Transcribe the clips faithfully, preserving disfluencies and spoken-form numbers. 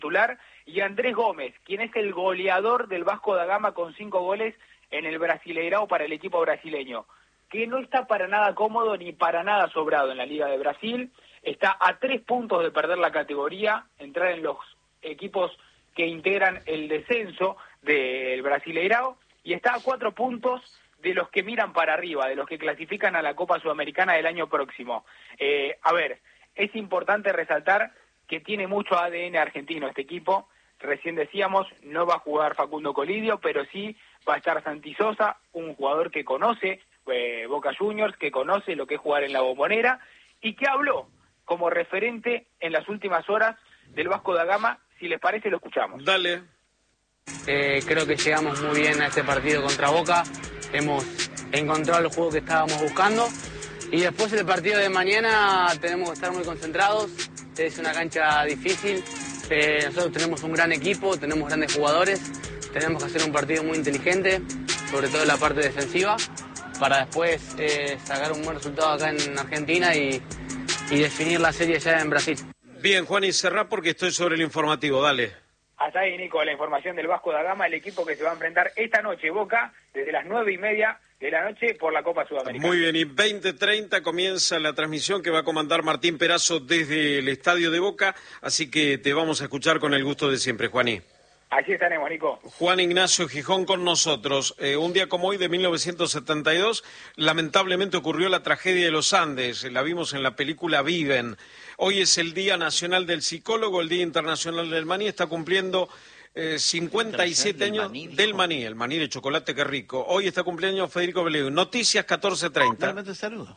titular, y Andrés Gómez, quien es el goleador del Vasco da Gama con cinco goles en el Brasileirao para el equipo brasileño, que no está para nada cómodo ni para nada sobrado en la Liga de Brasil, está a tres puntos de perder la categoría, entrar en los equipos que integran el descenso del Brasileirao, y está a cuatro puntos de los que miran para arriba, de los que clasifican a la Copa Sudamericana del año próximo. Eh, a ver, es importante resaltar que tiene mucho A D N argentino este equipo. Recién decíamos, no va a jugar Facundo Colidio, pero sí va a estar Santi Sosa, un jugador que conoce eh, Boca Juniors, que conoce lo que es jugar en la Bombonera, y que habló como referente en las últimas horas del Vasco da Gama. Si les parece, lo escuchamos. Dale. Eh, creo que llegamos muy bien a este partido contra Boca, hemos encontrado el juego que estábamos buscando, y después el partido de mañana tenemos que estar muy concentrados. Es una cancha difícil, eh, nosotros tenemos un gran equipo, tenemos grandes jugadores, tenemos que hacer un partido muy inteligente, sobre todo en la parte defensiva, para después eh, sacar un buen resultado acá en Argentina y, y definir la serie ya en Brasil. Bien, Juan, y cerrá porque estoy sobre el informativo, dale. Hasta ahí, Nico, la información del Vasco da Gama, el equipo que se va a enfrentar esta noche, Boca, desde las nueve y media de la noche por la Copa Sudamericana. Muy bien, y veinte treinta comienza la transmisión que va a comandar Martín Perazo desde el estadio de Boca, así que te vamos a escuchar con el gusto de siempre, Juaní. Así estaremos, Nico. Juan Ignacio Gijón con nosotros. Eh, un día como hoy de mil novecientos setenta y dos, lamentablemente ocurrió la tragedia de los Andes, la vimos en la película Viven. Hoy es el Día Nacional del Psicólogo, el Día Internacional del Maní, está cumpliendo eh, cincuenta y siete años maní, del maní, el maní de chocolate, qué rico. Hoy está cumpleaños Federico Beleu. Noticias catorce treinta. Realmente saludo.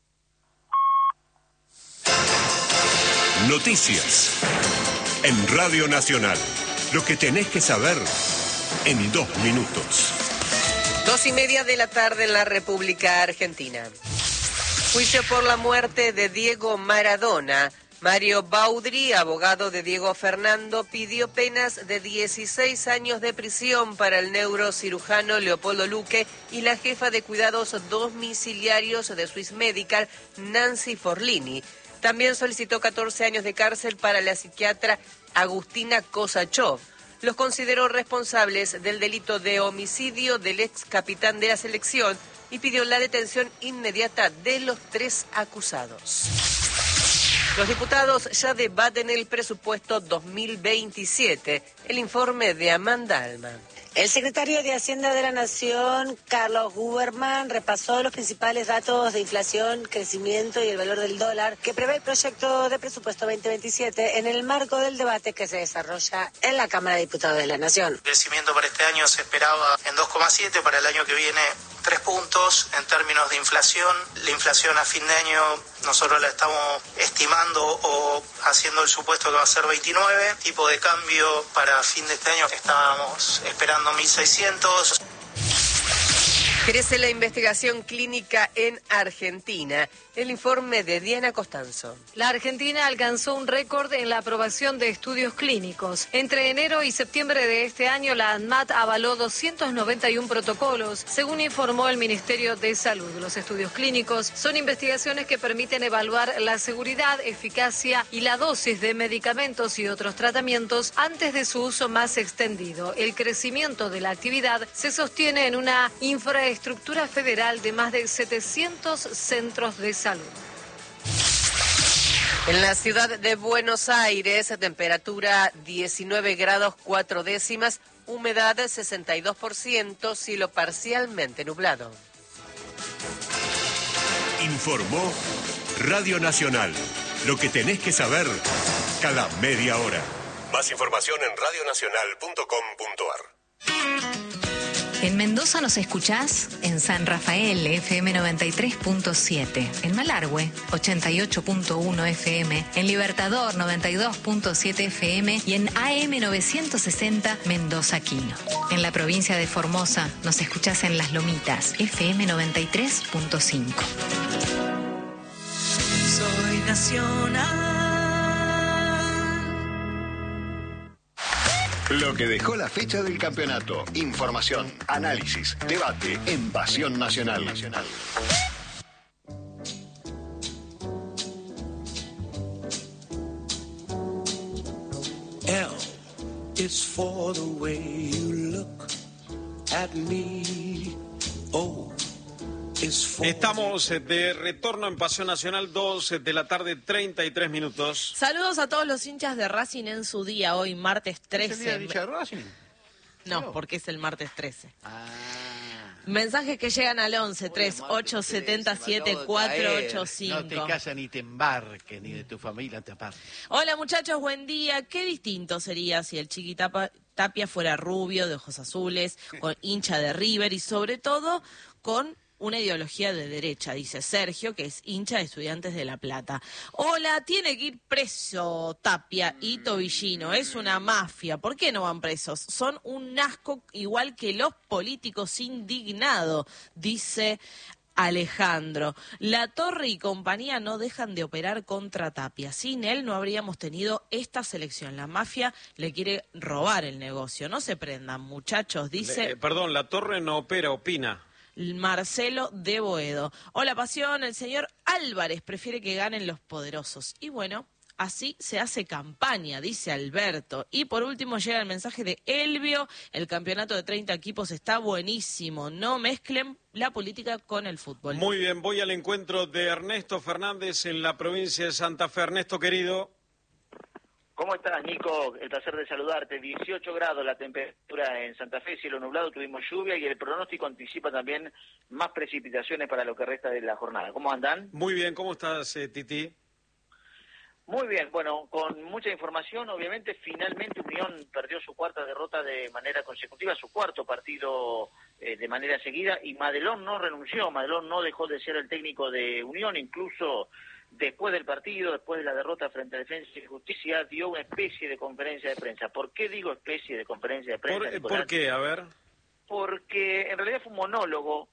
Noticias en Radio Nacional. Lo que tenés que saber en dos minutos. Dos y media de la tarde en la República Argentina. Juicio por la muerte de Diego Maradona. Mario Baudry, abogado de Diego Fernando, pidió penas de dieciséis años de prisión para el neurocirujano Leopoldo Luque y la jefa de cuidados domiciliarios de Swiss Medical, Nancy Forlini. También solicitó catorce años de cárcel para la psiquiatra Agustina Kosachov. Los consideró responsables del delito de homicidio del ex capitán de la selección y pidió la detención inmediata de los tres acusados. Los diputados ya debaten el presupuesto dos mil veintisiete. El informe de Amanda Alma. El secretario de Hacienda de la Nación, Carlos Huberman, repasó los principales datos de inflación, crecimiento y el valor del dólar que prevé el proyecto de presupuesto veinte veintisiete en el marco del debate que se desarrolla en la Cámara de Diputados de la Nación. El crecimiento para este año se esperaba en dos coma siete, para el año que viene tres puntos. En términos de inflación, la inflación a fin de año nosotros la estamos estimando o haciendo el supuesto que va a ser veintinueve. Tipo de cambio para fin de este año estábamos esperando mil seiscientos. Crece la investigación clínica en Argentina. El informe de Diana Costanzo. La Argentina alcanzó un récord en la aprobación de estudios clínicos. Entre enero y septiembre de este año, la ANMAT avaló doscientos noventa y uno protocolos, según informó el Ministerio de Salud. Los estudios clínicos son investigaciones que permiten evaluar la seguridad, eficacia y la dosis de medicamentos y otros tratamientos antes de su uso más extendido. El crecimiento de la actividad se sostiene en una infraestructura federal de más de setecientos centros de salud. En la ciudad de Buenos Aires, temperatura diecinueve grados cuatro décimas, humedad sesenta y dos por ciento, cielo parcialmente nublado. Informó Radio Nacional. Lo que tenés que saber cada media hora. Más información en radio nacional punto com punto ar. En Mendoza nos escuchás en San Rafael, F M noventa y tres punto siete, en Malargüe, ochenta y ocho punto uno F M, en Libertador, noventa y dos punto siete F M y en A M novecientos sesenta Mendoza Quino. En la provincia de Formosa nos escuchás en Las Lomitas, F M noventa y tres punto cinco. Soy nacional. Lo que dejó la fecha del campeonato. Información, análisis, debate en Pasión Nacional. Nacional. L is for the way you look at me. Oh, is for Estamos de retorno en Pasión Nacional, dos de la tarde, treinta y tres minutos. Saludos a todos los hinchas de Racing en su día, hoy martes trece. ¿Es el día del hincha de Racing? No, no, porque es el martes trece. Ah. Mensajes que llegan al once, tres, ocho, siete, siete, cuatro, ocho, cinco. No te casas ni te embarques, ni de tu familia te apartes. Hola muchachos, buen día. Qué distinto sería si el Chiqui Tapia fuera rubio, de ojos azules, con hincha de River y sobre todo con una ideología de derecha, dice Sergio, que es hincha de Estudiantes de La Plata. Hola, tiene que ir preso Tapia y Tobillino, es una mafia. ¿Por qué no van presos? Son un asco igual que los políticos indignados, dice Alejandro. La Torre y compañía no dejan de operar contra Tapia. Sin él no habríamos tenido esta selección. La mafia le quiere robar el negocio. No se prendan, muchachos, dice... Le, eh, perdón, La Torre no opera, opina. Marcelo de Boedo. Hola, Pasión, el señor Álvarez prefiere que ganen los poderosos. Y bueno, así se hace campaña, dice Alberto. Y por último llega el mensaje de Elvio. El campeonato de treinta equipos está buenísimo. No mezclen la política con el fútbol. Muy bien, voy al encuentro de Ernesto Fernández en la provincia de Santa Fe. Ernesto, querido. ¿Cómo estás, Nico? El placer de saludarte. dieciocho grados la temperatura en Santa Fe, cielo nublado, tuvimos lluvia y el pronóstico anticipa también más precipitaciones para lo que resta de la jornada. ¿Cómo andan? Muy bien, ¿cómo estás, eh, Titi? Muy bien, bueno, con mucha información, obviamente, finalmente Unión perdió su cuarta derrota de manera consecutiva, su cuarto partido eh, de manera seguida, y Madelón no renunció, Madelón no dejó de ser el técnico de Unión, incluso... Después del partido, después de la derrota frente a Defensa y Justicia, dio una especie de conferencia de prensa. ¿Por qué digo especie de conferencia de prensa? ¿Por, ¿por qué? A ver. Porque en realidad fue un monólogo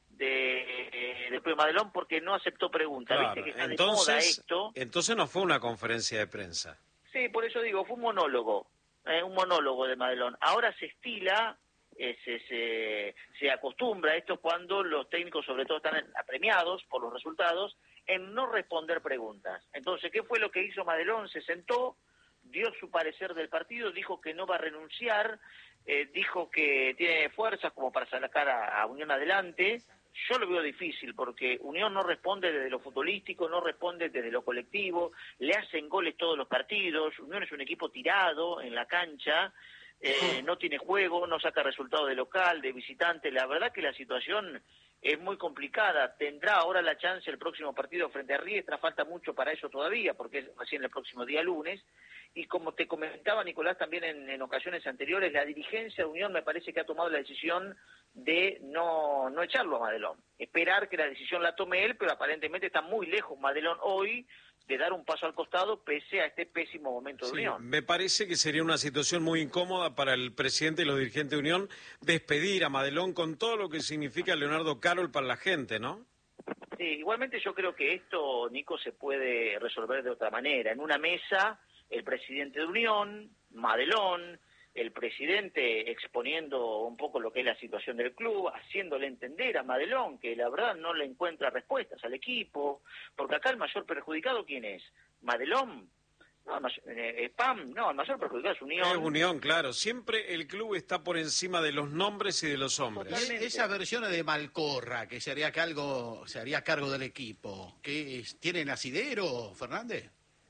de, de Pedro Madelón porque no aceptó preguntas. Claro. ¿Viste que está entonces, de moda esto? Entonces no fue una conferencia de prensa. Sí, por eso digo, fue un monólogo, eh, un monólogo de Madelón. Ahora se estila... Eh, se, se, se acostumbra a esto cuando los técnicos sobre todo están apremiados por los resultados en no responder preguntas. Entonces, ¿qué fue lo que hizo Madelón? Se sentó, dio su parecer del partido, dijo que no va a renunciar, eh, dijo que tiene fuerzas como para sacar a, a Unión adelante. Yo lo veo difícil porque Unión no responde desde lo futbolístico, no responde desde lo colectivo, le hacen goles todos los partidos, Unión es un equipo tirado en la cancha, Eh, no tiene juego, no saca resultados de local, de visitante. La verdad que la situación es muy complicada. Tendrá ahora la chance el próximo partido frente a Riestra, falta mucho para eso todavía, porque es recién el próximo día lunes. Y como te comentaba Nicolás también en, en ocasiones anteriores, la dirigencia de Unión me parece que ha tomado la decisión de no, no echarlo a Madelón. Esperar que la decisión la tome él, pero aparentemente está muy lejos Madelón hoy de dar un paso al costado pese a este pésimo momento de sí, Unión. Me parece que sería una situación muy incómoda para el presidente y los dirigentes de Unión despedir a Madelón con todo lo que significa Leonardo Carol para la gente, ¿no? Sí, igualmente yo creo que esto, Nico, se puede resolver de otra manera. En una mesa, el presidente de Unión, Madelón, el presidente exponiendo un poco lo que es la situación del club, haciéndole entender a Madelón que la verdad no le encuentra respuestas al equipo, porque acá el mayor perjudicado, ¿quién es? ¿Madelón? No, el mayor, eh, Pam, no, el mayor perjudicado es Unión. Es Unión, claro. Siempre el club está por encima de los nombres y de los hombres. Totalmente. Esa versión de Malcorra, que se haría cargo, se haría cargo del equipo, ¿qué es? ¿Tienen asidero, Fernández?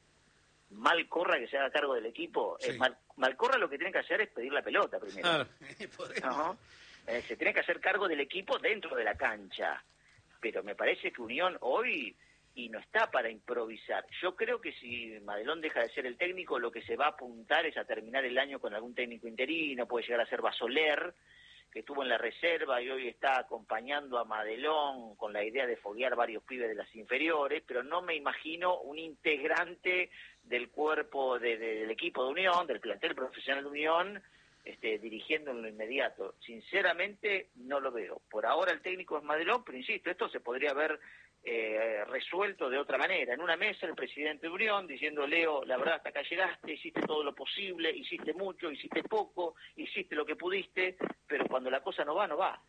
Malcorra que se haga cargo del equipo. Sí. Eh, Mal, Malcorra lo que tiene que hacer es pedir la pelota primero. Ah. ¿No? Eh, se tiene que hacer cargo del equipo dentro de la cancha. Pero me parece que Unión hoy y no está para improvisar. Yo creo que si Madelón deja de ser el técnico, lo que se va a apuntar es a terminar el año con algún técnico interino, puede llegar a ser Basoler, que estuvo en la reserva y hoy está acompañando a Madelón con la idea de foguear varios pibes de las inferiores, pero no me imagino un integrante del cuerpo de, de, del equipo de Unión, del plantel profesional de Unión, este, dirigiendo en lo inmediato. Sinceramente no lo veo. Por ahora el técnico es Madelón, pero insisto, esto se podría haber eh, resuelto de otra manera. En una mesa el presidente de Unión diciendo, Leo, la verdad hasta acá llegaste, hiciste todo lo posible, hiciste mucho, hiciste poco, hiciste lo que pudiste, pero cuando la cosa no va, no va.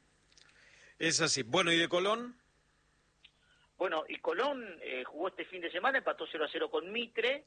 Es así. Bueno, ¿y de Colón? Bueno, y Colón eh, jugó este fin de semana, empató cero a cero con Mitre,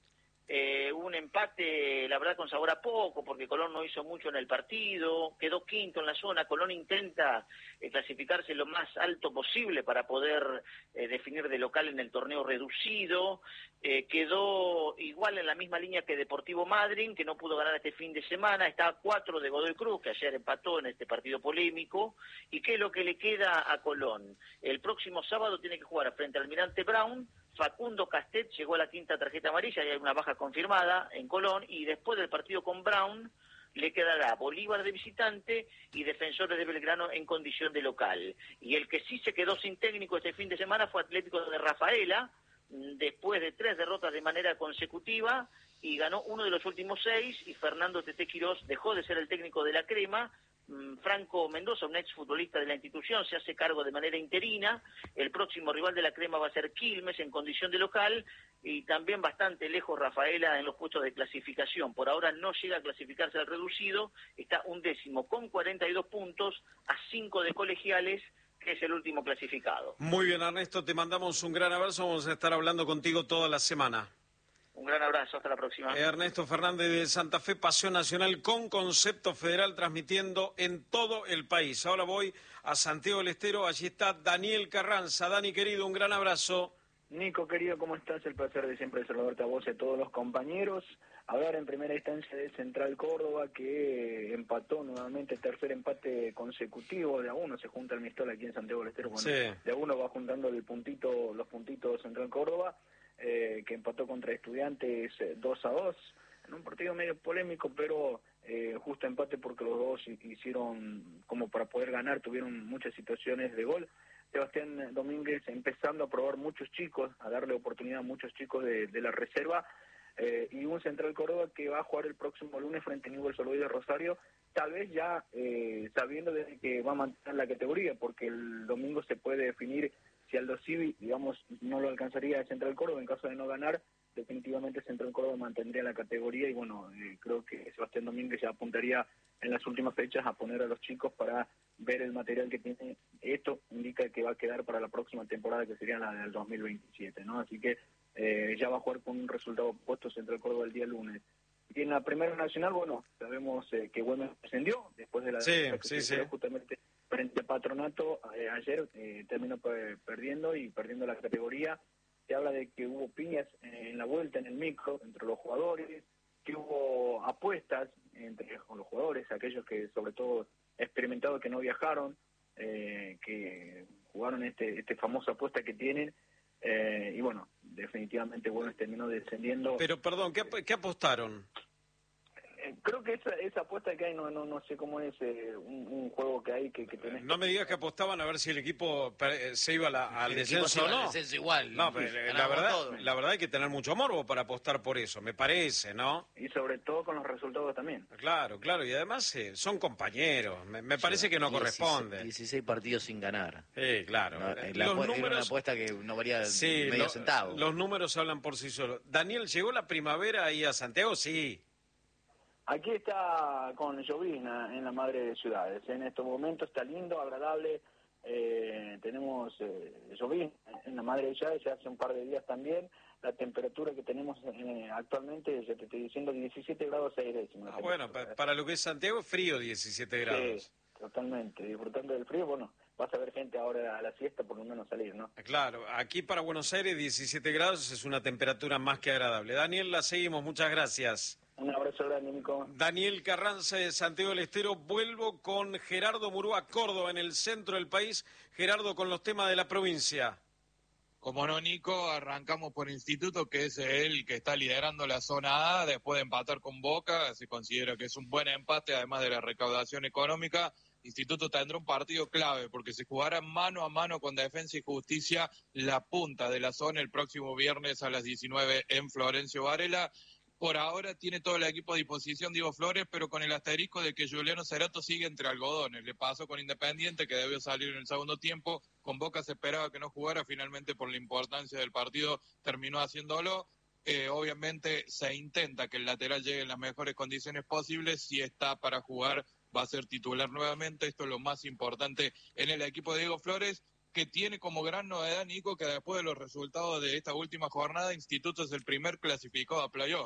Eh, un empate, la verdad, con sabor a poco, porque Colón no hizo mucho en el partido, quedó quinto en la zona. Colón intenta eh, clasificarse lo más alto posible para poder eh, definir de local en el torneo reducido. Eh, quedó igual en la misma línea que Deportivo Madryn, que no pudo ganar este fin de semana. Está a cuatro de Godoy Cruz, que ayer empató en este partido polémico. ¿Y qué es lo que le queda a Colón? El próximo sábado tiene que jugar frente al Almirante Brown. Facundo Castet llegó a la quinta tarjeta amarilla, y hay una baja confirmada en Colón, y después del partido con Brown le quedará Bolívar de visitante y Defensores de Belgrano en condición de local. Y el que sí se quedó sin técnico este fin de semana fue Atlético de Rafaela, después de tres derrotas de manera consecutiva, y ganó uno de los últimos seis, y Fernando Tete Quirós dejó de ser el técnico de la Crema. Franco Mendoza, un exfutbolista de la institución, se hace cargo de manera interina. El próximo rival de la Crema va a ser Quilmes en condición de local, y también bastante lejos Rafaela en los puestos de clasificación. Por ahora no llega a clasificarse al reducido, está un décimo con cuarenta y dos puntos a cinco de Colegiales, que es el último clasificado. Muy bien, Ernesto, te mandamos un gran abrazo, vamos a estar hablando contigo toda la semana. Un gran abrazo, hasta la próxima. Ernesto Fernández de Santa Fe, Pasión Nacional con concepto federal, transmitiendo en todo el país. Ahora voy a Santiago del Estero, allí está Daniel Carranza. Dani, querido, un gran abrazo. Nico, querido, ¿cómo estás? El placer de siempre saludarte a vos y a todos los compañeros. Hablar en primera instancia de Central Córdoba, que empató nuevamente, tercer empate consecutivo. De a uno se junta el Mistol aquí en Santiago del Estero. Bueno, sí. De a uno va juntando el puntito, los puntitos Central Córdoba. Eh, que empató contra Estudiantes eh, dos a dos, en un partido medio polémico, pero eh, justo empate porque los dos hicieron como para poder ganar, tuvieron muchas situaciones de gol. Sebastián Domínguez empezando a probar muchos chicos, a darle oportunidad a muchos chicos de, de la reserva, eh, y un Central Córdoba que va a jugar el próximo lunes frente a Newell's Old Boys de Rosario, tal vez ya eh, sabiendo de que va a mantener la categoría, porque el domingo se puede definir si Aldo Civi, digamos, no lo alcanzaría a Central Córdoba en caso de no ganar. Definitivamente Central Córdoba mantendría la categoría, y bueno, eh, creo que Sebastián Domínguez ya apuntaría en las últimas fechas a poner a los chicos para ver el material que tiene. Esto indica que va a quedar para la próxima temporada, que sería la del dos mil veintisiete, ¿no? Así que eh, ya va a jugar con un resultado opuesto Central Córdoba el día lunes. Y en la Primera Nacional, bueno, sabemos eh, que Güemes descendió después de la sí, que sí, se sí. justamente frente a Patronato. Eh, ayer eh, terminó per perdiendo y perdiendo la categoría. Se habla de que hubo piñas en la vuelta, en el micro, entre los jugadores, que hubo apuestas entre los jugadores, aquellos que sobre todo experimentados que no viajaron, eh, que jugaron este, este famosa apuesta que tienen, eh, y bueno, definitivamente Güemes terminó descendiendo. Pero perdón, ¿qué, qué apostaron? Creo que esa, esa apuesta que hay, no no no sé cómo es, eh, un, un juego que hay que, que tenés... No me digas que apostaban a ver si el equipo se iba a la, al descenso o no. Al descenso igual. No, pero la verdad, la verdad hay que tener mucho morbo para apostar por eso, me parece, ¿no? Y sobre todo con los resultados también. Claro, claro, y además eh, son compañeros, me, me parece sí, que no dieciséis, corresponde. dieciséis partidos sin ganar. Sí, claro. No, los la, números, era una apuesta que no valía sí, medio lo, centavo. Los números hablan por sí solos. Daniel, ¿llegó la primavera ahí a Santiago? Sí. Aquí está con llovizna en la madre de ciudades. En estos momentos está lindo, agradable. Eh, tenemos eh, llovizna en la madre de ciudades, ya hace un par de días también. La temperatura que tenemos eh, actualmente, ya te estoy diciendo, diecisiete grados seis décimos. Ah, bueno, pa para lo que es Santiago es frío, diecisiete grados. Sí, totalmente. Disfrutando del frío, bueno, vas a ver gente ahora a la siesta por lo menos salir, ¿no? Claro, aquí para Buenos Aires diecisiete grados es una temperatura más que agradable. Daniel, la seguimos, muchas gracias. Un abrazo grande, Nico. Daniel Carranza de Santiago del Estero. Vuelvo con Gerardo Murúa, Córdoba, en el centro del país. Gerardo, con los temas de la provincia. Como no, Nico, arrancamos por Instituto, que es el que está liderando la zona A, después de empatar con Boca. Se considera que es un buen empate, además de la recaudación económica. Instituto tendrá un partido clave, porque se jugará mano a mano con Defensa y Justicia, la punta de la zona, el próximo viernes a las diecinueve en Florencio Varela. Por ahora tiene todo el equipo a disposición Diego Flores, pero con el asterisco de que Juliano Cerato sigue entre algodones. Le pasó con Independiente, que debió salir en el segundo tiempo. Con Boca se esperaba que no jugara, finalmente por la importancia del partido terminó haciéndolo. Eh, obviamente se intenta que el lateral llegue en las mejores condiciones posibles. Si está para jugar, va a ser titular nuevamente. Esto es lo más importante en el equipo de Diego Flores, que tiene como gran novedad, Nico, que después de los resultados de esta última jornada, Instituto es el primer clasificado a playoff.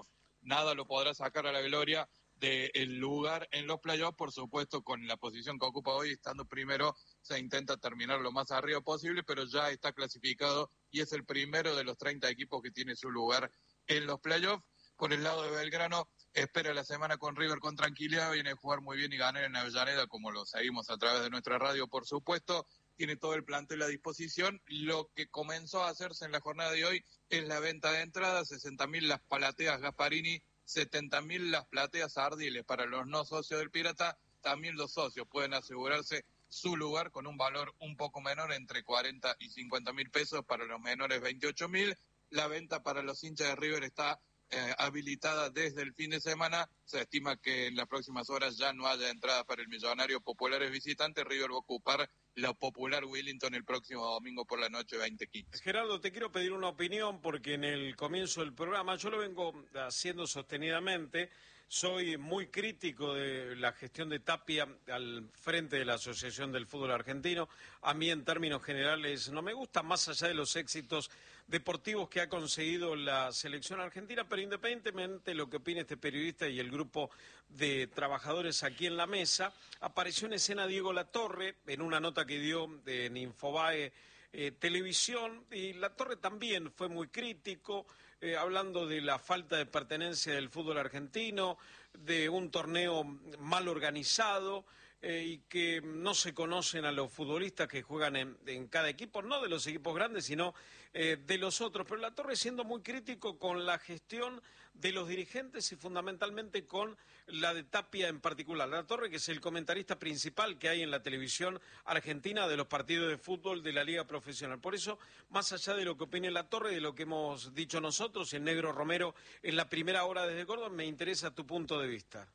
nada lo podrá sacar a la gloria del lugar en los playoffs. Por supuesto, con la posición que ocupa hoy, estando primero, se intenta terminar lo más arriba posible, pero ya está clasificado y es el primero de los treinta equipos que tiene su lugar en los playoffs. Por el lado de Belgrano, espera la semana con River con tranquilidad, viene a jugar muy bien y ganar en Avellaneda, como lo seguimos a través de nuestra radio, por supuesto. Tiene todo el plantel a disposición. Lo que comenzó a hacerse en la jornada de hoy es la venta de entradas, sesenta mil las palateas Gasparini, setenta mil las plateas Ardiles para los no socios del Pirata. También los socios pueden asegurarse su lugar con un valor un poco menor, entre cuarenta y cincuenta mil pesos, para los menores veintiocho mil. La venta para los hinchas de River está eh, habilitada desde el fin de semana. Se estima que en las próximas horas ya no haya entrada para el Millonario Populares visitantes. River va a ocupar la popular Willington el próximo domingo por la noche veinte quince. Gerardo, te quiero pedir una opinión porque en el comienzo del programa yo lo vengo haciendo sostenidamente. Soy muy crítico de la gestión de Tapia al frente de la Asociación del Fútbol Argentino. A mí, en términos generales, no me gusta, más allá de los éxitos deportivos que ha conseguido la selección argentina, pero independientemente de lo que opine este periodista y el grupo de trabajadores aquí en la mesa, apareció en escena Diego Latorre en una nota que dio en Infobae eh, Televisión, y Latorre también fue muy crítico, eh, hablando de la falta de pertenencia del fútbol argentino, de un torneo mal organizado, Eh, y que no se conocen a los futbolistas que juegan en, en cada equipo, no de los equipos grandes, sino eh, de los otros. Pero Latorre siendo muy crítico con la gestión de los dirigentes y fundamentalmente con la de Tapia en particular. Latorre, que es el comentarista principal que hay en la televisión argentina de los partidos de fútbol de la Liga Profesional. Por eso, más allá de lo que opine Latorre y de lo que hemos dicho nosotros en Negro Romero en la primera hora desde Córdoba, me interesa tu punto de vista.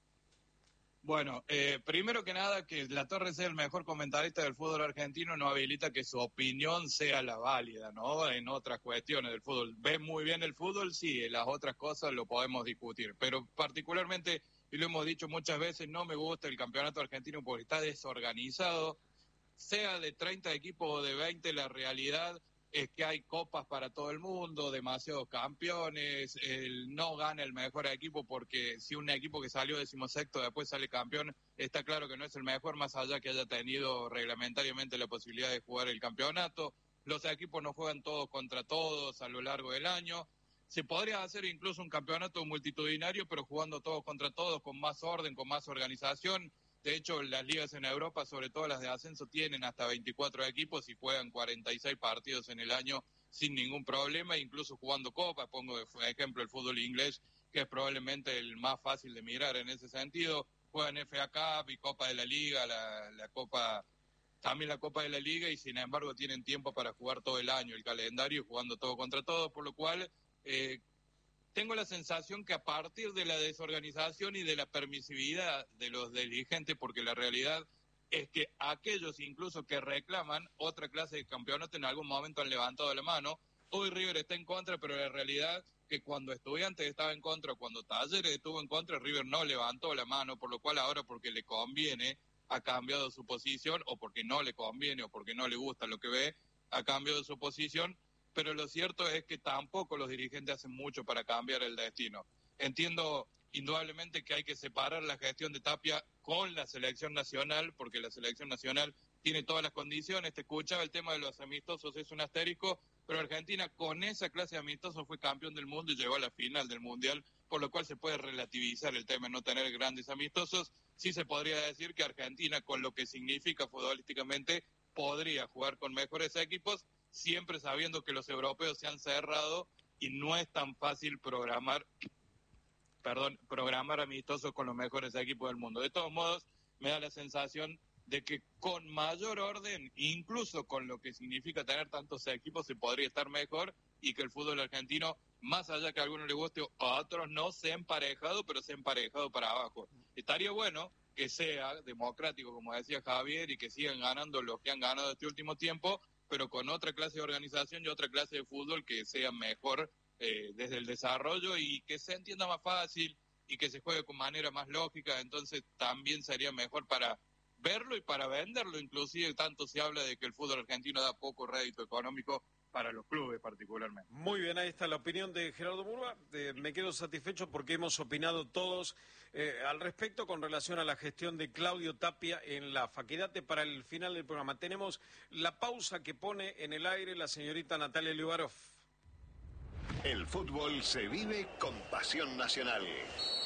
Bueno, eh, primero que nada, que Latorre sea el mejor comentarista del fútbol argentino no habilita que su opinión sea la válida, ¿no? En otras cuestiones del fútbol. ¿Ve muy bien el fútbol? Sí, en las otras cosas lo podemos discutir. Pero particularmente, y lo hemos dicho muchas veces, no me gusta el campeonato argentino porque está desorganizado. Sea de treinta equipos o de veinte, la realidad es que hay copas para todo el mundo, demasiados campeones, el no gana el mejor equipo, porque si un equipo que salió decimosexto después sale campeón, está claro que no es el mejor, más allá que haya tenido reglamentariamente la posibilidad de jugar el campeonato. Los equipos no juegan todos contra todos a lo largo del año. Se podría hacer incluso un campeonato multitudinario, pero jugando todos contra todos, con más orden, con más organización. De hecho, las ligas en Europa, sobre todo las de ascenso, tienen hasta veinticuatro equipos y juegan cuarenta y seis partidos en el año sin ningún problema, incluso jugando copas. Pongo de ejemplo el fútbol inglés, que es probablemente el más fácil de mirar en ese sentido. Juegan F A Cup y Copa de la Liga, la, la Copa, también la Copa de la Liga, y sin embargo tienen tiempo para jugar todo el año, el calendario, jugando todo contra todos, por lo cual eh, tengo la sensación que a partir de la desorganización y de la permisividad de los dirigentes, porque la realidad es que aquellos incluso que reclaman otra clase de campeonato en algún momento han levantado la mano. Hoy River está en contra, pero la realidad es que cuando Estudiantes estaba en contra, cuando Talleres estuvo en contra, River no levantó la mano, por lo cual ahora, porque le conviene, ha cambiado su posición, o porque no le conviene, o porque no le gusta lo que ve, ha cambiado su posición. Pero lo cierto es que tampoco los dirigentes hacen mucho para cambiar el destino. Entiendo indudablemente que hay que separar la gestión de Tapia con la selección nacional, porque la selección nacional tiene todas las condiciones. Te escuchaba el tema de los amistosos, es un asterisco, pero Argentina con esa clase de amistosos fue campeón del mundo y llegó a la final del Mundial, por lo cual se puede relativizar el tema de no tener grandes amistosos. Sí se podría decir que Argentina, con lo que significa futbolísticamente, podría jugar con mejores equipos, siempre sabiendo que los europeos se han cerrado y no es tan fácil programar, perdón, programar amistosos con los mejores equipos del mundo. De todos modos, me da la sensación de que con mayor orden, incluso con lo que significa tener tantos equipos, se podría estar mejor, y que el fútbol argentino, más allá que a algunos les guste o a otros no, se ha emparejado, pero se ha emparejado para abajo. Estaría bueno que sea democrático, como decía Javier, y que sigan ganando los que han ganado este último tiempo, pero con otra clase de organización y otra clase de fútbol que sea mejor eh, desde el desarrollo, y que se entienda más fácil y que se juegue con manera más lógica. Entonces también sería mejor para verlo y para venderlo. Inclusive tanto se habla de que el fútbol argentino da poco rédito económico, para los clubes particularmente. Muy bien, ahí está la opinión de Gerardo Murga. Eh, me quedo satisfecho porque hemos opinado todos eh, al respecto con relación a la gestión de Claudio Tapia en la FA. Quédate para el final del programa. Tenemos la pausa que pone en el aire la señorita Natalia Liubarov. El fútbol se vive con pasión nacional.